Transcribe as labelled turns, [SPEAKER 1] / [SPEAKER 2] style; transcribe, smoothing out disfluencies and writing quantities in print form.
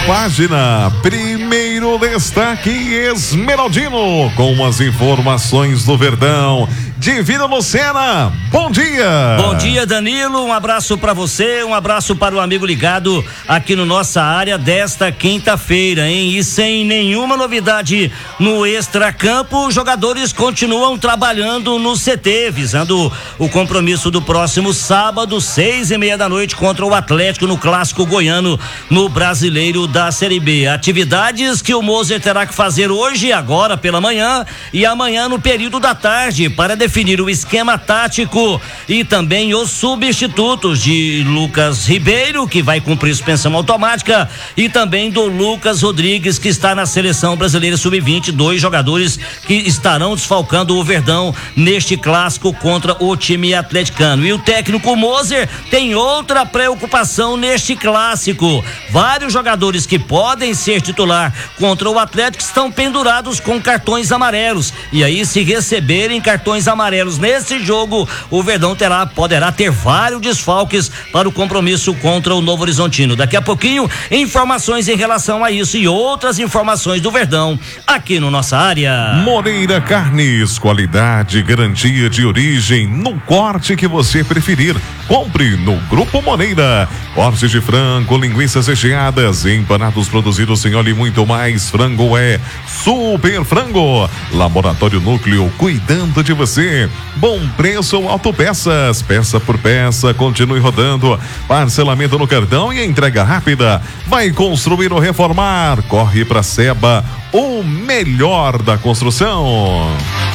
[SPEAKER 1] página. Primeiro destaque Esmeraldino com as informações do Verdão. Divina Lucena, bom dia.
[SPEAKER 2] Bom dia, Danilo, um abraço para você, um abraço para o amigo ligado aqui no nossa área desta quinta-feira, hein? E sem nenhuma novidade no extracampo, os jogadores continuam trabalhando no CT, visando o compromisso do próximo sábado, 6:30 da noite, contra o Atlético no Clássico Goiano, no Brasileiro da Série B. Atividades que o Moser terá que fazer hoje, agora pela manhã, e amanhã no período da tarde, para definir o esquema tático e também os substitutos de Lucas Ribeiro, que vai cumprir suspensão automática, e também do Lucas Rodrigues, que está na seleção brasileira sub-20, 2 jogadores que estarão desfalcando o Verdão neste clássico contra o time atleticano. E o técnico Moser tem outra preocupação neste clássico. Vários jogadores que podem ser titular contra o Atlético estão pendurados com cartões amarelos, e aí, se receberem cartões amarelos nesse jogo, o Verdão poderá ter vários desfalques para o compromisso contra o Novo Horizontino. Daqui a pouquinho, informações em relação a isso e outras informações do Verdão aqui no nossa área.
[SPEAKER 1] Moreira Carnes, qualidade, garantia de origem no corte que você preferir. Compre no Grupo Moreira. Cortes de frango, linguiças recheadas, empanados produzidos sem óleo e muito mais. Frango é Super Frango. Laboratório Núcleo, cuidando de você. Bom preço, autopeças, peça por peça, continue rodando. Parcelamento no cartão e entrega rápida. Vai construir ou reformar? Corre pra Seba, o melhor da construção.